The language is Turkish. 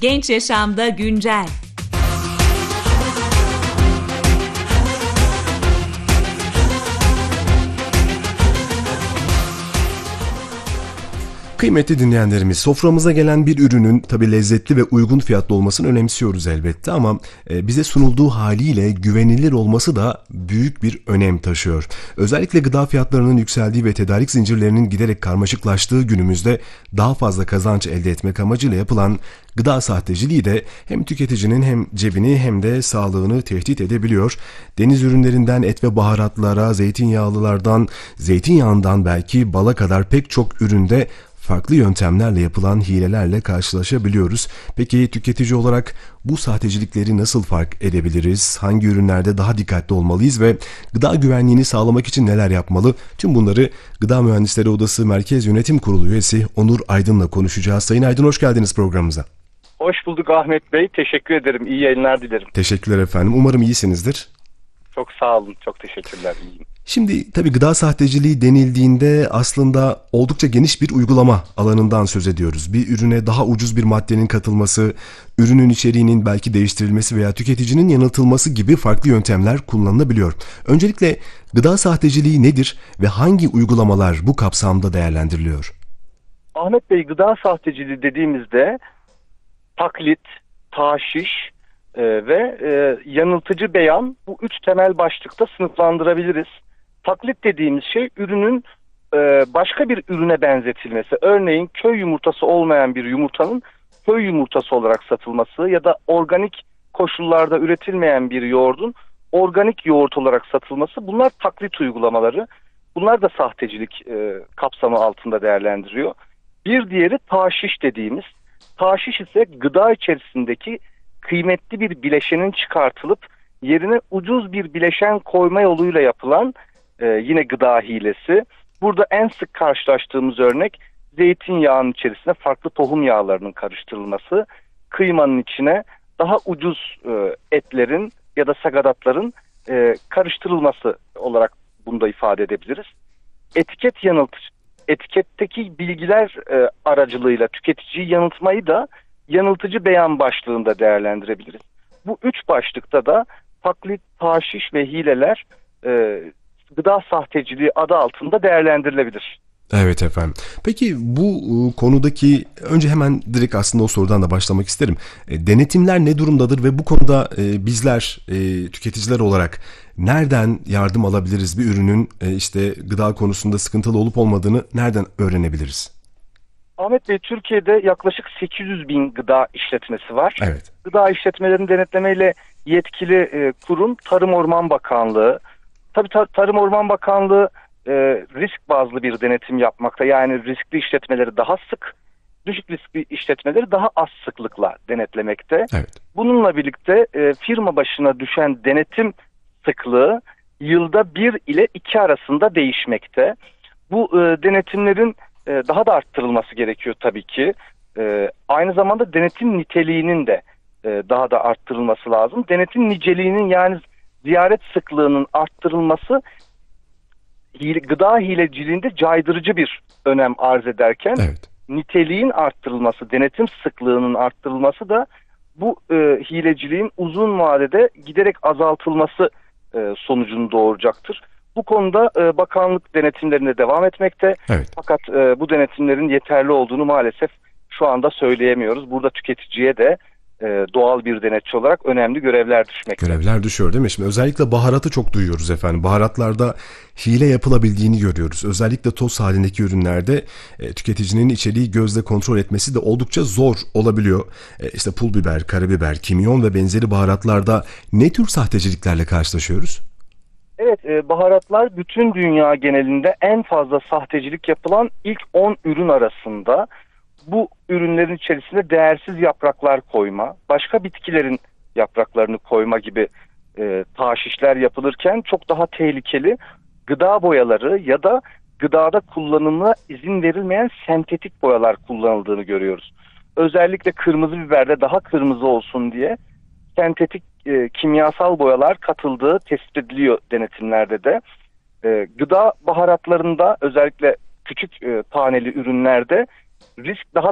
Genç Yaşamda Güncel. Kıymetli dinleyenlerimiz, soframıza gelen bir ürünün tabii lezzetli ve uygun fiyatlı olmasını önemsiyoruz elbette ama bize sunulduğu haliyle güvenilir olması da büyük bir önem taşıyor. Özellikle gıda fiyatlarının yükseldiği ve tedarik zincirlerinin giderek karmaşıklaştığı günümüzde daha fazla kazanç elde etmek amacıyla yapılan gıda sahteciliği de hem tüketicinin hem cebini hem de sağlığını tehdit edebiliyor. Deniz ürünlerinden et ve baharatlara, zeytinyağından belki bala kadar pek çok üründe farklı yöntemlerle yapılan hilelerle karşılaşabiliyoruz. Peki tüketici olarak bu sahtecilikleri nasıl fark edebiliriz? Hangi ürünlerde daha dikkatli olmalıyız ve gıda güvenliğini sağlamak için neler yapmalı? Tüm bunları Gıda Mühendisleri Odası Merkez Yönetim Kurulu üyesi Onur Aydın'la konuşacağız. Sayın Aydın, hoş geldiniz programımıza. Hoş bulduk Ahmet Bey. Teşekkür ederim. İyi yayınlar dilerim. Teşekkürler efendim. Umarım iyisinizdir. Çok sağ olun. Çok teşekkürler. İyiyim. Şimdi tabii gıda sahteciliği denildiğinde aslında oldukça geniş bir uygulama alanından söz ediyoruz. Bir ürüne daha ucuz bir maddenin katılması, ürünün içeriğinin belki değiştirilmesi veya tüketicinin yanıltılması gibi farklı yöntemler kullanılabiliyor. Öncelikle gıda sahteciliği nedir ve hangi uygulamalar bu kapsamda değerlendiriliyor? Ahmet Bey, gıda sahteciliği dediğimizde taklit, taşiş ve yanıltıcı beyan, bu üç temel başlıkta sınıflandırabiliriz. Taklit dediğimiz şey ürünün başka bir ürüne benzetilmesi. Örneğin köy yumurtası olmayan bir yumurtanın köy yumurtası olarak satılması ya da organik koşullarda üretilmeyen bir yoğurdun organik yoğurt olarak satılması. Bunlar taklit uygulamaları. Bunlar da sahtecilik kapsamı altında değerlendiriyor. Bir diğeri taşiş dediğimiz. Taşiş ise gıda içerisindeki kıymetli bir bileşenin çıkartılıp yerine ucuz bir bileşen koyma yoluyla yapılan yine gıda hilesi. Burada en sık karşılaştığımız örnek zeytinyağının içerisine farklı tohum yağlarının karıştırılması, kıymanın içine daha ucuz etlerin ya da sakatatların karıştırılması olarak bunu da ifade edebiliriz. Etiket yanıltıcı. Etiketteki bilgiler aracılığıyla tüketiciyi yanıltmayı da yanıltıcı beyan başlığında değerlendirebiliriz. Bu üç başlıkta da taklit, taşiş ve hileler gıda sahteciliği adı altında değerlendirilebilir. Evet efendim. Peki bu konudaki, önce hemen direkt aslında o sorudan da başlamak isterim. Denetimler ne durumdadır ve bu konuda bizler tüketiciler olarak nereden yardım alabiliriz? Bir ürünün işte gıda konusunda sıkıntılı olup olmadığını nereden öğrenebiliriz? Ahmet Bey, Türkiye'de yaklaşık 800 bin gıda işletmesi var. Evet. Gıda işletmelerini denetlemeyle yetkili kurum Tarım Orman Bakanlığı. Tabii Tarım Orman Bakanlığı risk bazlı bir denetim yapmakta. Yani riskli işletmeleri daha sık, düşük riskli işletmeleri daha az sıklıkla denetlemekte. Evet. Bununla birlikte firma başına düşen denetim sıklığı yılda 1 ile 2 arasında değişmekte. Bu denetimlerin daha da arttırılması gerekiyor tabii ki. Aynı zamanda denetim niteliğinin de daha da arttırılması lazım. Denetim niceliğinin, yani ziyaret sıklığının arttırılması gıda hileciliğinde caydırıcı bir önem arz ederken, Evet. niteliğin arttırılması, denetim sıklığının arttırılması da bu hileciliğin uzun vadede giderek azaltılması sonucunu doğuracaktır. Bu konuda bakanlık denetimlerine devam etmekte. Evet. Fakat bu denetimlerin yeterli olduğunu maalesef şu anda söyleyemiyoruz. Burada tüketiciye de doğal bir denetçi olarak önemli görevler düşmekte. Görevler düşüyor değil mi? Şimdi özellikle baharatı çok duyuyoruz efendim. Baharatlarda hile yapılabildiğini görüyoruz. Özellikle toz halindeki ürünlerde tüketicinin içeriği gözle kontrol etmesi de oldukça zor olabiliyor. İşte pul biber, karabiber, kimyon ve benzeri baharatlarda ne tür sahteciliklerle karşılaşıyoruz? Evet, baharatlar bütün dünya genelinde en fazla sahtecilik yapılan ilk 10 ürün arasında. Bu ürünlerin içerisinde değersiz yapraklar koyma, başka bitkilerin yapraklarını koyma gibi taşişler yapılırken çok daha tehlikeli gıda boyaları ya da gıdada kullanımına izin verilmeyen sentetik boyalar kullanıldığını görüyoruz. Özellikle kırmızı biberde daha kırmızı olsun diye sentetik kimyasal boyalar katıldığı tespit ediliyor denetimlerde de. Gıda baharatlarında, özellikle küçük taneli ürünlerde risk daha